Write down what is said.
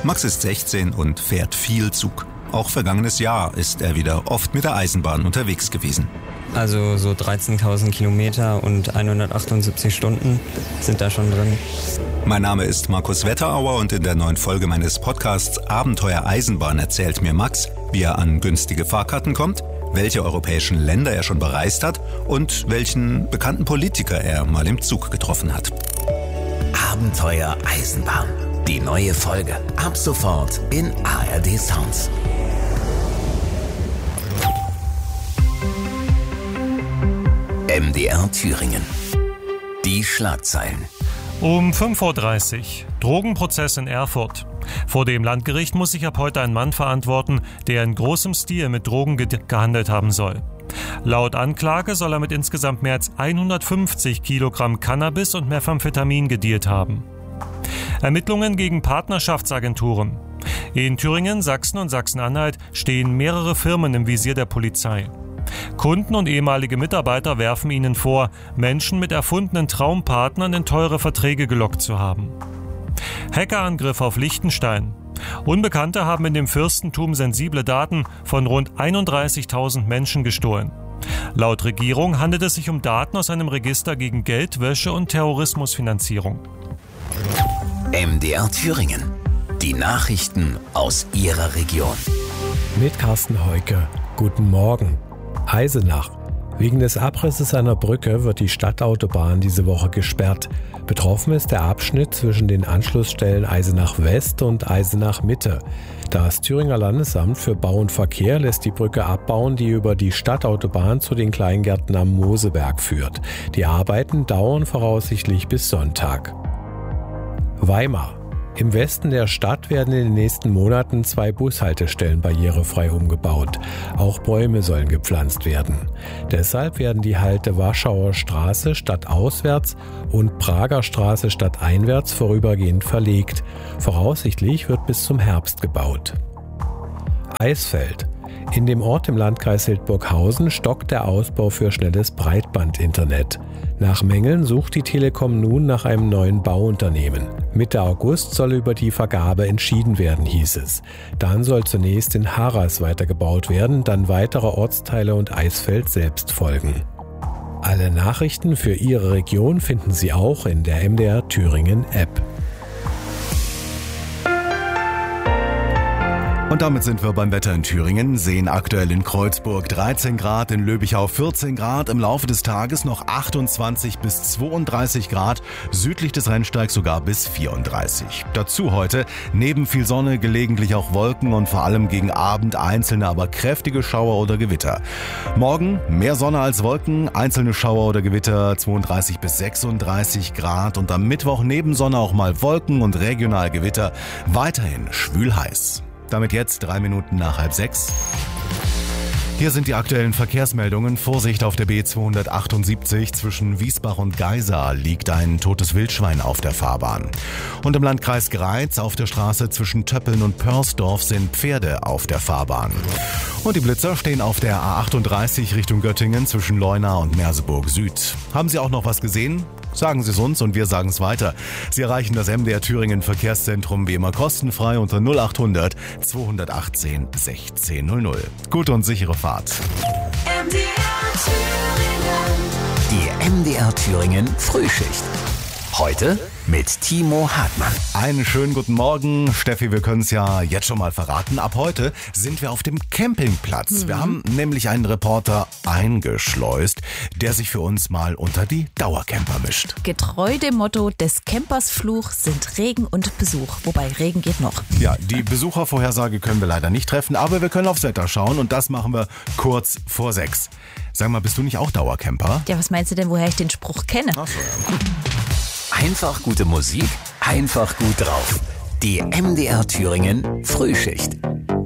Max ist 16 und fährt viel Zug. Auch vergangenes Jahr ist er wieder oft mit der Eisenbahn unterwegs gewesen. Also so 13.000 Kilometer und 178 Stunden sind da schon drin. Mein Name ist Markus Wetterauer und in der neuen Folge meines Podcasts Abenteuer Eisenbahn erzählt mir Max, wie er an günstige Fahrkarten kommt, welche europäischen Länder er schon bereist hat und welchen bekannten Politiker er mal im Zug getroffen hat. Abenteuer Eisenbahn. Die neue Folge. Ab sofort in ARD Sounds. MDR Thüringen. Die Schlagzeilen. Um 5.30 Uhr. Drogenprozess in Erfurt. Vor dem Landgericht muss sich ab heute ein Mann verantworten, der in großem Stil mit Drogen gehandelt haben soll. Laut Anklage soll er mit insgesamt mehr als 150 Kilogramm Cannabis und Methamphetamin gedealt haben. Ermittlungen gegen Partnerschaftsagenturen. In Thüringen, Sachsen und Sachsen-Anhalt stehen mehrere Firmen im Visier der Polizei. Kunden und ehemalige Mitarbeiter werfen ihnen vor, Menschen mit erfundenen Traumpartnern in teure Verträge gelockt zu haben. Hackerangriff auf Liechtenstein. Unbekannte haben in dem Fürstentum sensible Daten von rund 31.000 Menschen gestohlen. Laut Regierung handelt es sich um Daten aus einem Register gegen Geldwäsche und Terrorismusfinanzierung. MDR Thüringen. Die Nachrichten aus Ihrer Region. Mit Carsten Heuke. Guten Morgen. Eisenach. Wegen des Abrisses einer Brücke wird die Stadtautobahn diese Woche gesperrt. Betroffen ist der Abschnitt zwischen den Anschlussstellen Eisenach West und Eisenach Mitte. Das Thüringer Landesamt für Bau und Verkehr lässt die Brücke abbauen, die über die Stadtautobahn zu den Kleingärten am Moseberg führt. Die Arbeiten dauern voraussichtlich bis Sonntag. Weimar. Im Westen der Stadt werden in den nächsten Monaten 2 Bushaltestellen barrierefrei umgebaut. Auch Bäume sollen gepflanzt werden. Deshalb werden die Halte Warschauer Straße stadtauswärts und Prager Straße stadteinwärts vorübergehend verlegt. Voraussichtlich wird bis zum Herbst gebaut. Eisfeld. In dem Ort im Landkreis Hildburghausen stockt der Ausbau für schnelles Breitbandinternet. Nach Mängeln sucht die Telekom nun nach einem neuen Bauunternehmen. Mitte August soll über die Vergabe entschieden werden, hieß es. Dann soll zunächst in Harras weitergebaut werden, dann weitere Ortsteile und Eisfeld selbst folgen. Alle Nachrichten für Ihre Region finden Sie auch in der MDR Thüringen App. Und damit sind wir beim Wetter in Thüringen, sehen aktuell in Kreuzburg 13 Grad, in Löbichau 14 Grad, im Laufe des Tages noch 28 bis 32 Grad, südlich des Rennsteigs sogar bis 34. Dazu heute neben viel Sonne gelegentlich auch Wolken und vor allem gegen Abend einzelne, aber kräftige Schauer oder Gewitter. Morgen mehr Sonne als Wolken, einzelne Schauer oder Gewitter 32 bis 36 Grad und am Mittwoch neben Sonne auch mal Wolken und regional Gewitter, weiterhin schwül heiß. Damit jetzt 3 Minuten nach 5:30. Hier sind die aktuellen Verkehrsmeldungen. Vorsicht auf der B278 zwischen Wiesbach und Geisa liegt ein totes Wildschwein auf der Fahrbahn. Und im Landkreis Greiz auf der Straße zwischen Töppeln und Pörsdorf sind Pferde auf der Fahrbahn. Und die Blitzer stehen auf der A38 Richtung Göttingen zwischen Leuna und Merseburg Süd. Haben Sie auch noch was gesehen? Sagen Sie es uns und wir sagen es weiter. Sie erreichen das MDR Thüringen Verkehrszentrum wie immer kostenfrei unter 0800 218 1600. Gute und sichere Fahrt. Die MDR Thüringen Frühschicht. Heute mit Timo Hartmann. Einen schönen guten Morgen. Steffi, wir können es ja jetzt schon mal verraten. Ab heute sind wir auf dem Campingplatz. Wir haben nämlich einen Reporter eingeschleust, der sich für uns mal unter die Dauercamper mischt. Getreu dem Motto des Campers Fluch sind Regen und Besuch. Wobei Regen geht noch. Ja, die Besuchervorhersage können wir leider nicht treffen, aber wir können aufs Wetter schauen und das machen wir kurz vor 6. Sag mal, bist du nicht auch Dauercamper? Ja, was meinst du denn, woher ich den Spruch kenne? Ach so, ja. Einfach gute Musik, einfach gut drauf. Die MDR Thüringen Frühschicht.